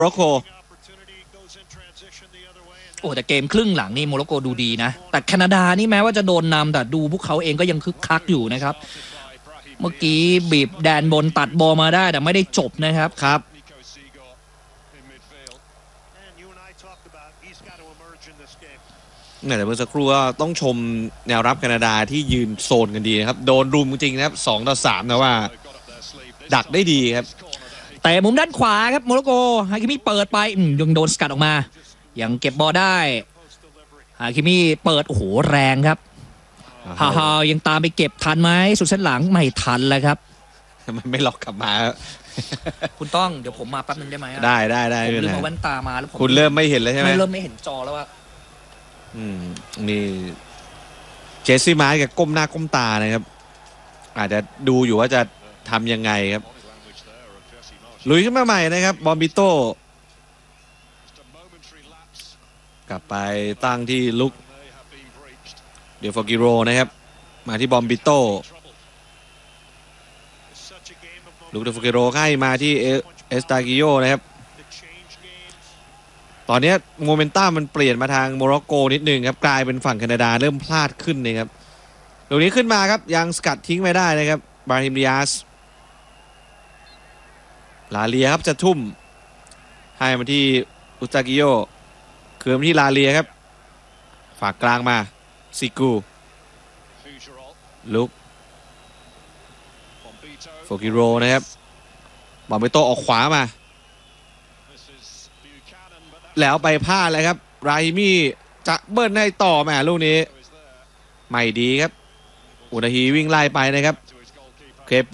โมร็อกโกโอ้แต่เกมครึ่งหลังนี่โมร็อกโกดูดีนะแต่แคนาดานี่แม้ว่าจะโดนนำแต่ดูพวกเขาเองก็ยังคึกคักอยู่นะครับเมื่อกี้บีบแดนบนตัดบอลมาได้แต่ไม่ได้จบนะครับครับแต่เมื่อสักครู่ก็ต้องชมแนวรับแคนาดาที่ยืนโซนกันดีนะครับโดนรุมจริงๆนะครับ2-3นะว่าดักได้ดีครับแต่มุมด้านขวาครับโมร็อกโกฮาคิมิเปิดไปยังโดนสกัดออกมายังเก็บบอลได้ฮาคิมิเปิดโอ้โหแรงครับฮายังตามไปเก็บทันไหมสุดเส้นหลังไม่ทันแล้วครับมันไม่ล็อกกลับมาคุณต้องเดี๋ยวผมมาแป๊บนึงได้ไหมได้ผมลืมเอาแว่นตามาแล้วคุณเริ่มไม่เห็นแล้วใช่ไหมเริ่มไม่เห็นจอแล้วว่านี่เจสซี่มาร์กก้มหน้าก้มตานะครับอาจจะดูอยู่ว่าจะทำยังไงครับลุยขึ้นมาใหม่นะครับบอมบิโต้กลับไปตั้งที่ลุกเดี๋ยวฟอกิโรนะครับมาที่บอมบิโต้ลุกเดฟอกิโรให้มาที่เอสตากิโยนะครับตอนนี้โมเมนตัมมันเปลี่ยนมาทางโมร็อกโกนิดนึงครับกลายเป็นฝั่งแคนาดาเริ่มพลาดขึ้นนะครับตรงนี้ขึ้นมาครับยังสกัดทิ้งไม่ได้นะครับบราฮิมดิอาสลาเลียครับจะทุ่มให้มาที่อุตากิโยคืนมาที่ลาเลียครับฝากกลางมาซิกูลุกโฟกิโรนะครับบอลไปโตออกขวามาแล้วไปพลาดเลยครับราฮิมี่จะเบิ้ลให้ต่อแหมลูกนี้ไม่ดีครับอุนาฮีวิ่งไล่ไปนะครับเคโป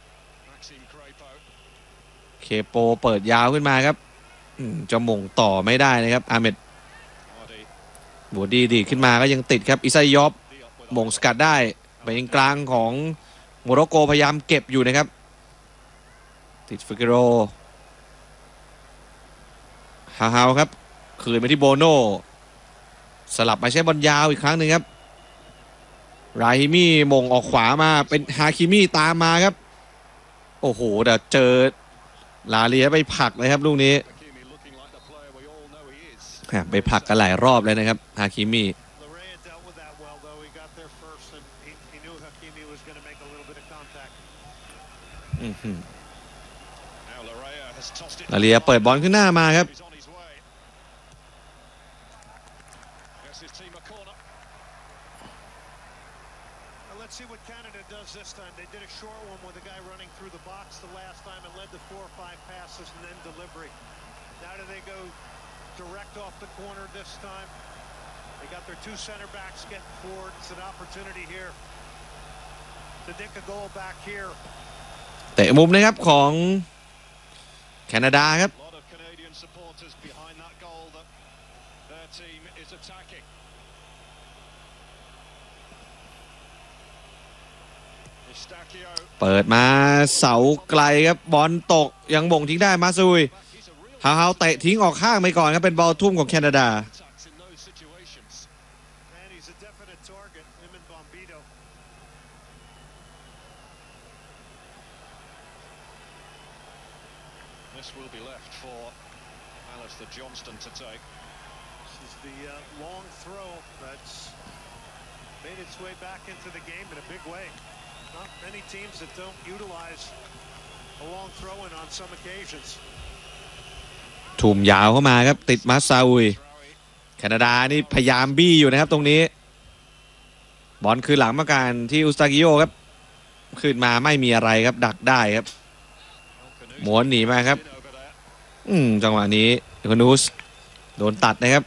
เปิดยาวขึ้นมาครับจะมงต่อไม่ได้นะครับอาเมดบัวดีขึ้นมาก็ยังติดครับอิซายอบมงสกัดได้ไปยังกลางของโมร็อกโกพยายามเก็บอยู่นะครับติดฟิกโรฮาวครับคืนไปที่โบโน่สลับมาใช้บอลยาวอีกครั้งหนึ่งครับราฮิมี่มงออกขวามาเป็นฮาคิมิตามมาครับโอ้โหเดี๋ยวเจอลาเลียไปผลักเลยครับลูกนี้ไปผลักกันหลายรอบเลยนะครับฮาคิมิลาเลียเปิดบอลขึ้นหน้ามาครับ See what Canada does this time. They did a short one with a guy running through the box the last time and led to 4 or 5 passes and then delivery. Now do they go direct off the corner this time? They got their 2 center backs getting forward. It's an opportunity here to nick a goal back here. เตะมุมนะครับของแคนาดาครับเปิดมาเสาไกลครับบอลตกยังบ่งทิ้งได้มาซุยฮาวเตะทิ้งออกข้างไปก่อนครับเป็นบอลทุ่มของแคนาดา Not many teams that don't utilize a long throw in on some occasions. ทุ่มยาวเข้ามาครับติดมาซาอุยแคนาดานี่พยายามบี้อยู่นะครับตรงนี้บอลคือหลังมาการที่อุสตากิโยครับขึ้นมาไม่มีอะไรครับดักได้ครับหมวนหนีมาครับจังหวะนี้คนูสโดนตัดนะครับ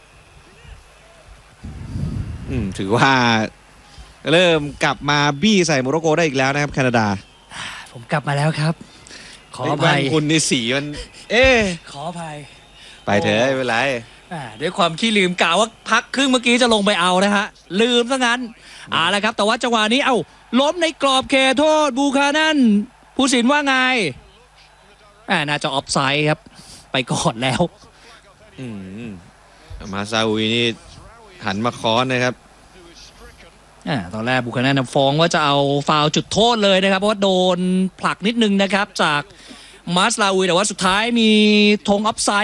ถือว่าเริ่มกลับมาบี้ใส่โมร็อกโกได้อีกแล้วนะครับแคนาดาผมกลับมาแล้วครับขออภัยคุณในสีมันขออภัยไปเถอะไม่เป็นไรด้วยความขี้ลืมกล่าวว่าพักครึ่งเมื่อกี้จะลงไปเอานะฮะลืมซะงั้นแล้วครับแต่ว่าจังหวะนี้ล้มในกรอบเขตโทษบูคานันผู้สินว่าไงน่าจะออฟไซด์ครับไปก่อนแล้วมาซาอุยนี่หันมาค้อนนะครับตอนแรกบุคคลนั้นฟ้องว่าจะเอาฟาวล์จุดโทษเลยนะครับเพราะว่าโดนผลักนิดนึงนะครับจากมาสลาอุยแต่ว่าสุดท้ายมีธงออฟไซด์